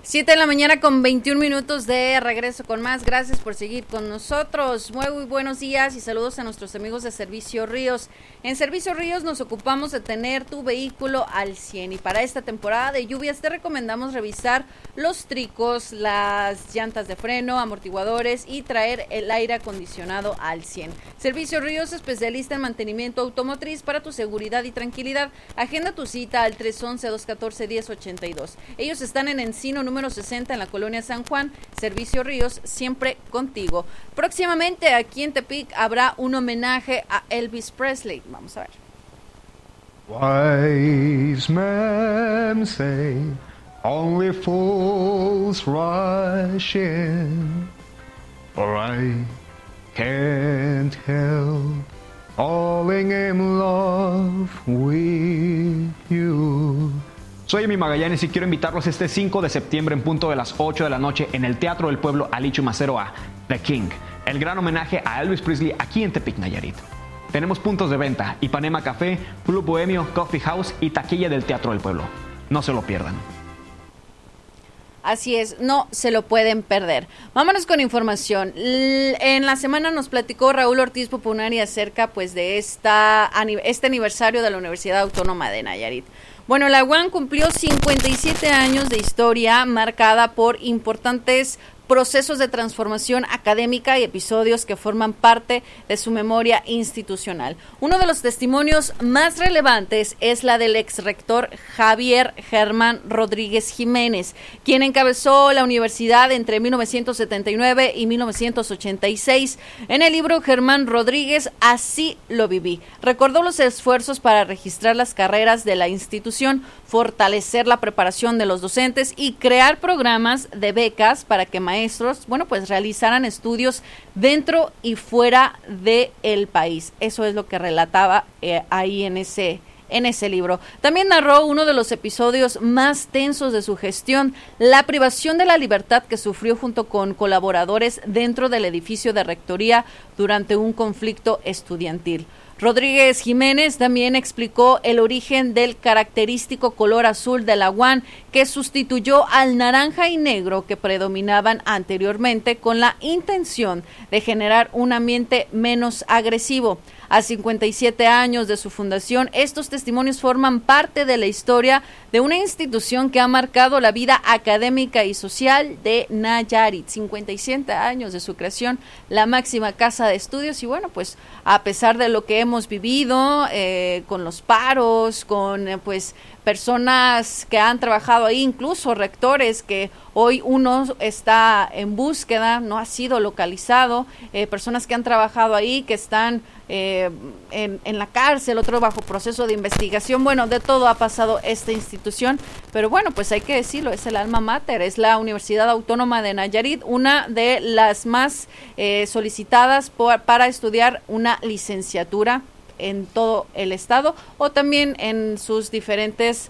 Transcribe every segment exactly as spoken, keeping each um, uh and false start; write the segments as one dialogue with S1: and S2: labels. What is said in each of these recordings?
S1: Siete de la mañana con veintiún minutos de regreso con más. Gracias por seguir con nosotros. Muy buenos días y saludos a nuestros amigos de Servicio Ríos. En Servicio Ríos nos ocupamos de tener tu vehículo al cien y para esta temporada de lluvias te recomendamos revisar los tricos, las llantas de freno, amortiguadores y traer el aire acondicionado al cien. Servicio Ríos, especialista en mantenimiento automotriz para tu seguridad y tranquilidad. Agenda tu cita al tres once, dos catorce, diez ochenta y dos. Ellos están en Encino número sesenta en la colonia San Juan. Servicio Ríos, siempre contigo. Próximamente aquí en Tepic habrá un homenaje a Elvis Presley. Vamos a ver.
S2: Wise men say only fools rush in, for I can't help falling in love with you.
S3: Soy Emi Magallanes y quiero invitarlos este cinco de septiembre en punto de las ocho de la noche en el Teatro del Pueblo Ali Chumacero a The King, el gran homenaje a Elvis Presley aquí en Tepic, Nayarit. Tenemos puntos de venta: Ipanema Café, Club Bohemio, Coffee House y taquilla del Teatro del Pueblo. No se lo pierdan.
S1: Así es, no se lo pueden perder. Vámonos con información. L- en la semana nos platicó Raúl Ortiz Pupunari acerca pues de esta este aniversario de la Universidad Autónoma de Nayarit. Bueno, la U A N cumplió cincuenta y siete años de historia marcada por importantes procesos de transformación académica y episodios que forman parte de su memoria institucional. Uno de los testimonios más relevantes es la del ex rector Javier Germán Rodríguez Jiménez, quien encabezó la universidad entre mil novecientos setenta y nueve y mil novecientos ochenta y seis. En el libro Germán Rodríguez, Así lo viví, recordó los esfuerzos para registrar las carreras de la institución, fortalecer la preparación de los docentes y crear programas de becas para que maestros, bueno, pues realizaran estudios dentro y fuera del país. Eso es lo que relataba eh, ahí en ese en ese libro. También narró uno de los episodios más tensos de su gestión, la privación de la libertad que sufrió junto con colaboradores dentro del edificio de rectoría durante un conflicto estudiantil. Rodríguez Jiménez también explicó el origen del característico color azul de la U A N, que sustituyó al naranja y negro que predominaban anteriormente con la intención de generar un ambiente menos agresivo. A cincuenta y siete años de su fundación, estos testimonios forman parte de la historia de una institución que ha marcado la vida académica y social de Nayarit. cincuenta y siete años de su creación, la máxima casa de estudios, y bueno, pues a pesar de lo que hemos vivido eh, con los paros, con eh, pues personas que han trabajado ahí, incluso rectores que hoy uno está en búsqueda, no ha sido localizado, eh, personas que han trabajado ahí, que están eh, en, en la cárcel, otro bajo proceso de investigación. Bueno, de todo ha pasado esta institución, pero bueno, pues hay que decirlo, es el alma mater, es la Universidad Autónoma de Nayarit, una de las más eh, solicitadas por, para estudiar una licenciatura en todo el estado o también en sus diferentes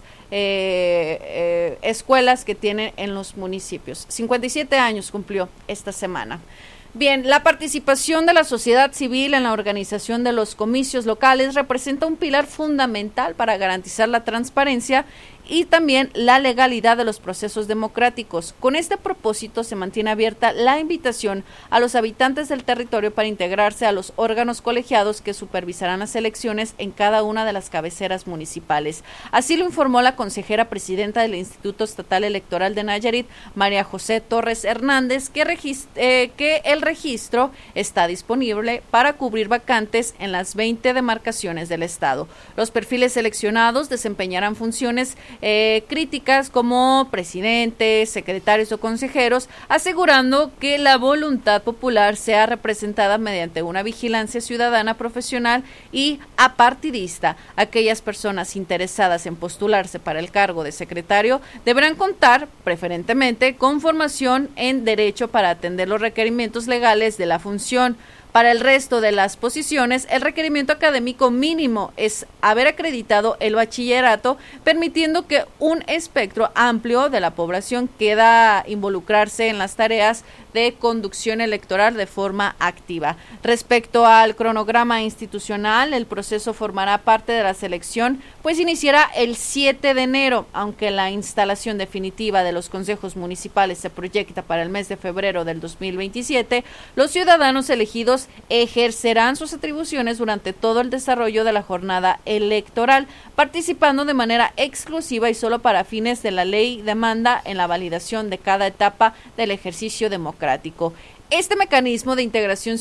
S1: eh, eh, escuelas que tienen en los municipios. cincuenta y siete años cumplió esta semana. Bien, la participación de la sociedad civil en la organización de los comicios locales representa un pilar fundamental para garantizar la transparencia y también la legalidad de los procesos democráticos. Con este propósito se mantiene abierta la invitación a los habitantes del territorio para integrarse a los órganos colegiados que supervisarán las elecciones en cada una de las cabeceras municipales. Así lo informó la consejera presidenta del Instituto Estatal Electoral de Nayarit, María José Torres Hernández, que, regist- eh, que el registro está disponible para cubrir vacantes en las veinte demarcaciones del estado. Los perfiles seleccionados desempeñarán funciones Eh, críticas como presidentes, secretarios o consejeros, asegurando que la voluntad popular sea representada mediante una vigilancia ciudadana profesional y apartidista. Aquellas personas interesadas en postularse para el cargo de secretario deberán contar preferentemente con formación en derecho para atender los requerimientos legales de la función. Para el resto de las posiciones, el requerimiento académico mínimo es haber acreditado el bachillerato, permitiendo que un espectro amplio de la población pueda involucrarse en las tareas de conducción electoral de forma activa. Respecto al cronograma institucional, el proceso formará parte de la selección, pues iniciará el siete de enero, aunque la instalación definitiva de los consejos municipales se proyecta para el mes de febrero del dos mil veintisiete, los ciudadanos elegidos ejercerán sus atribuciones durante todo el desarrollo de la jornada electoral, participando de manera exclusiva y solo para fines de la ley demanda en la validación de cada etapa del ejercicio democrático. Este mecanismo de integración